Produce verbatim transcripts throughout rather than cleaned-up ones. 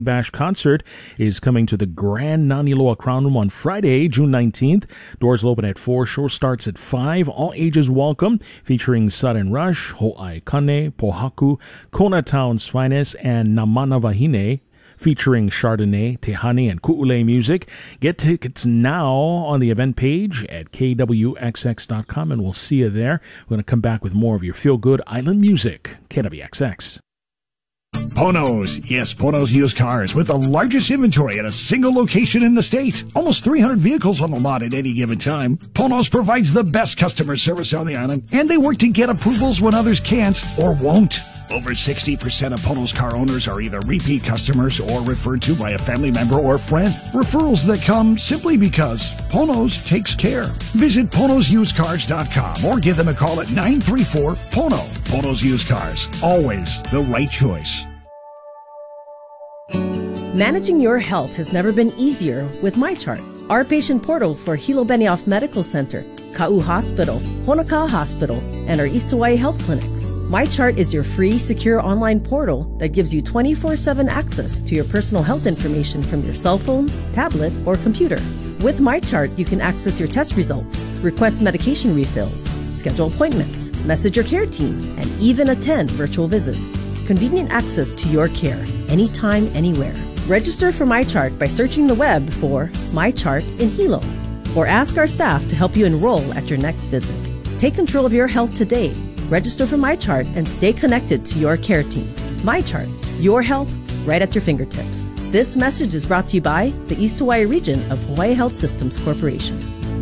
Bash concert is coming to the Grand Naniloa Crown Room on Friday, June nineteenth. Doors will open at four. Show starts at five. All ages welcome. Featuring Sudden Rush, Ho'ai Kane, Pohaku, Kona Town's Finest, and Namana Wahine. Featuring Chardonnay, Tehani, and Ku'ule music. Get tickets now on the event page at K W X X dot com, and we'll see you there. We're going to come back with more of your feel-good island music. K W X X. Ponos. Yes, Ponos Used Cars, with the largest inventory at a single location in the state. Almost three hundred vehicles on the lot at any given time. Ponos provides the best customer service on the island, and they work to get approvals when others can't or won't. Over sixty percent of Ponos car owners are either repeat customers or referred to by a family member or friend. Referrals that come simply because Ponos takes care. Visit Ponos Used Cars dot com or give them a call at nine three four P O N O. Ponos Used Cars, always the right choice. Managing your health has never been easier with MyChart, our patient portal for Hilo Benioff Medical Center, Ka'u Hospital, Honoka'a Hospital, and our East Hawaii Health Clinics. MyChart is your free, secure online portal that gives you twenty-four seven access to your personal health information from your cell phone, tablet, or computer. With MyChart, you can access your test results, request medication refills, schedule appointments, message your care team, and even attend virtual visits. Convenient access to your care, anytime, anywhere. Register for MyChart by searching the web for MyChart in Hilo, or ask our staff to help you enroll at your next visit. Take control of your health today. Register for MyChart and stay connected to your care team. MyChart, your health right at your fingertips. This message is brought to you by the East Hawaii region of Hawaii Health Systems Corporation.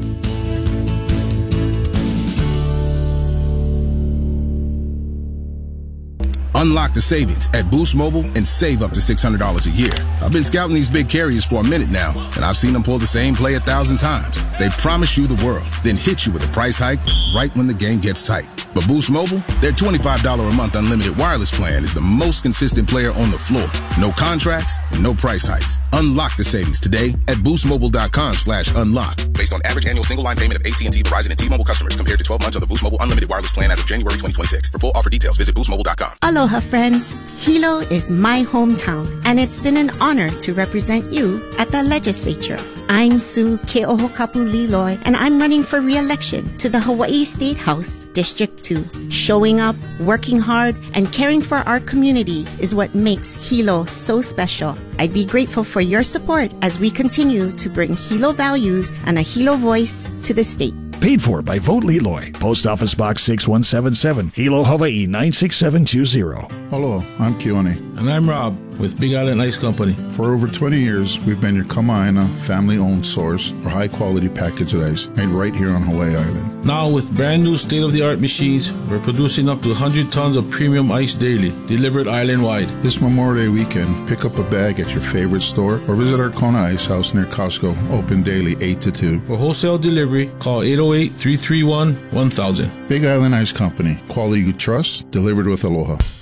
Unlock the savings at Boost Mobile and save up to six hundred dollars a year. I've been scouting these big carriers for a minute now, and I've seen them pull the same play a thousand times. They promise you the world, then hit you with a price hike right when the game gets tight. But Boost Mobile, their twenty-five dollars a month unlimited wireless plan is the most consistent player on the floor. No contracts, no price hikes. Unlock the savings today at boostmobile.com slash unlock. Based on average annual single line payment of A T and T, Verizon, and T-Mobile customers compared to twelve months of the Boost Mobile unlimited wireless plan as of January twenty twenty-six. For full offer details, visit boost mobile dot com. Aloha, friends. Hilo is my hometown, and it's been an honor to represent you at the legislature. I'm Sue Ke'ohokapu Liloi, and I'm running for re-election to the Hawaii State House, District two. Showing up, working hard, and caring for our community is what makes Hilo so special. I'd be grateful for your support as we continue to bring Hilo values and a Hilo voice to the state. Paid for by Vote Liloi. Post Office Box six one seven seven, Hilo, Hawaii nine six seven two zero. Hello, I'm Keone. And I'm Rob with Big Island Ice Company. For over twenty years, we've been your Kama'aina family-owned source for high-quality packaged ice made right here on Hawaii Island. Now, with brand new state-of-the-art machines, we're producing up to one hundred tons of premium ice daily, delivered island-wide. This Memorial Day weekend, pick up a bag at your favorite store or visit our Kona Ice House near Costco, open daily eight to two. For wholesale delivery, call eight oh eight, three three one, one thousand. Big Island Ice Company, quality you trust, delivered with aloha.